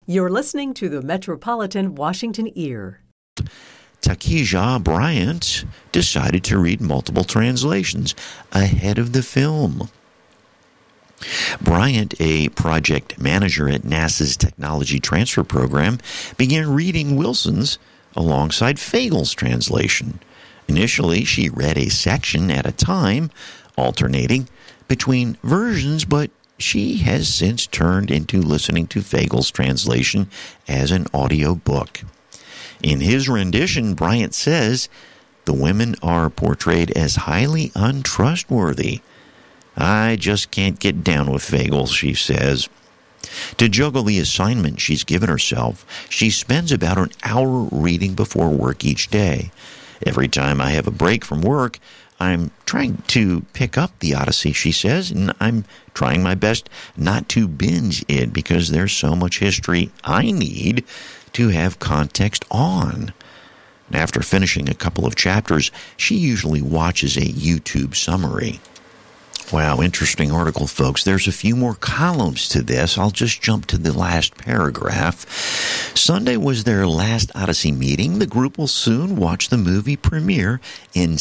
You're listening to the Metropolitan Washington Ear. Takija Bryant decided to read multiple translations ahead of the film. Bryant, a project manager at NASA's Technology Transfer Program, began reading Wilson's alongside Faigel's translation. Initially, she read a section at a time, alternating between versions, but she has since turned into listening to Faigel's translation as an audio book. In his rendition, Bryant says, the women are portrayed as highly untrustworthy. I just can't get down with Feigl, she says. To juggle the assignment she's given herself, she spends about an hour reading before work each day. Every time I have a break from work, I'm trying to pick up the Odyssey, she says, and I'm trying my best not to binge it because there's so much history I need to have context on. And after finishing a couple of chapters, she usually watches a YouTube summary. Wow, interesting article, folks. There's a few more columns to this. I'll just jump to the last paragraph. Sunday was their last Odyssey meeting. The group will soon watch the movie premiere in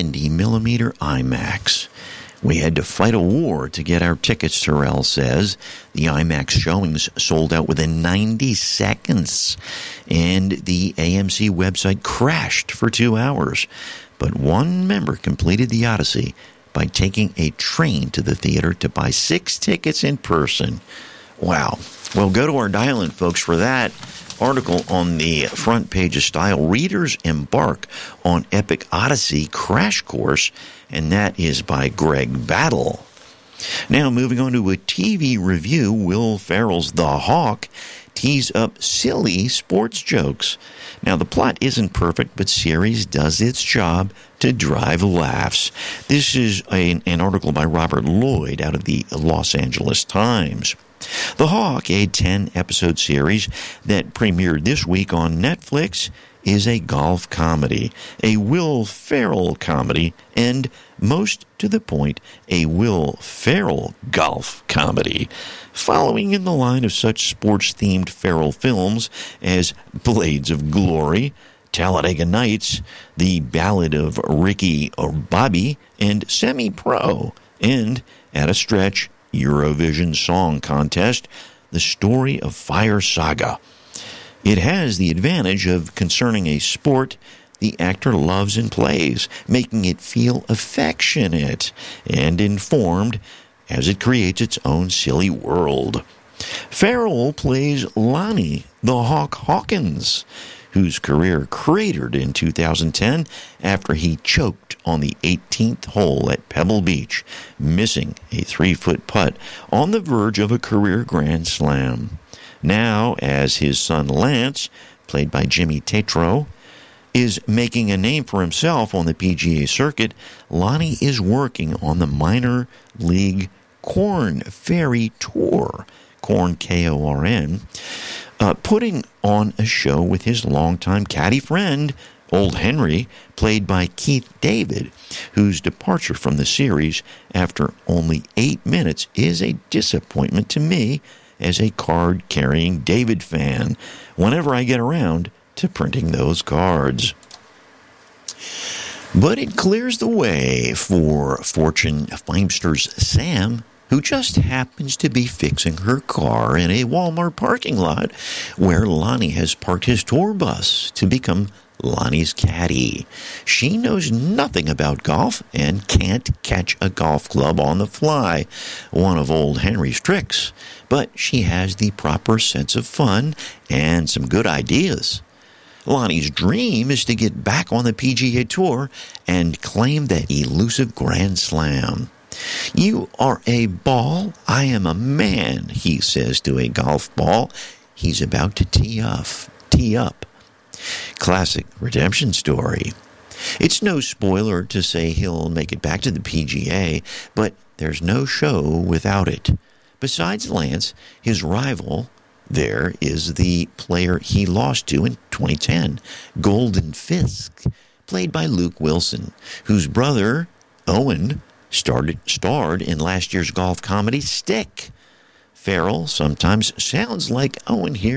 70mm IMAX. We had to fight a war to get our tickets, Terrell says. The IMAX showings sold out within 90 seconds, and the AMC website crashed for 2 hours. But one member completed the Odyssey by taking a train to the theater to buy 6 tickets in person. Wow. Well, go to our dial-in, folks, for that article on the front page of Style. Readers embark on Epic Odyssey Crash Course, and that is by Greg Battle. Now, moving on to a TV review, Will Ferrell's The Hawk tees up silly sports jokes. Now, the plot isn't perfect, but series does its job to drive laughs. This is an article by Robert Lloyd out of the Los Angeles Times. The Hawk, a 10-episode series that premiered this week on Netflix, is a golf comedy, a Will Ferrell comedy, and, most to the point, a Will Ferrell golf comedy, following in the line of such sports-themed Ferrell films as Blades of Glory, Talladega Nights, The Ballad of Ricky Bobby, and Semi-Pro, and, at a stretch, Eurovision Song Contest, The Story of Fire Saga. It has the advantage of concerning a sport the actor loves and plays, making it feel affectionate and informed as it creates its own silly world. Ferrell plays Lonnie the Hawk Hawkins, whose career cratered in 2010 after he choked on the 18th hole at Pebble Beach, missing a 3-foot putt on the verge of a career grand slam. Now, as his son Lance, played by Jimmy Tatro, is making a name for himself on the PGA circuit, Lonnie is working on the minor league Korn Ferry Tour, Korn, K-O-R-N, putting on a show with his longtime caddy friend, Old Henry, played by Keith David, whose departure from the series after only 8 minutes is a disappointment to me as a card-carrying David fan whenever I get around to printing those cards. But it clears the way for Fortune Feimster's Sam, who just happens to be fixing her car in a Walmart parking lot where Lonnie has parked his tour bus to become Lonnie's caddy. She knows nothing about golf and can't catch a golf club on the fly, one of Old Henry's tricks, but she has the proper sense of fun and some good ideas. Lonnie's dream is to get back on the PGA Tour and claim that elusive Grand Slam. You are a ball, I am a man, he says to a golf ball he's about to tee up. Classic redemption story. It's no spoiler to say he'll make it back to the PGA, but there's no show without it. Besides Lance, his rival there is the player he lost to in 2010, Golden Fisk, played by Luke Wilson, whose brother, Owen, starred in last year's golf comedy Stick. Ferrell sometimes sounds like Owen here.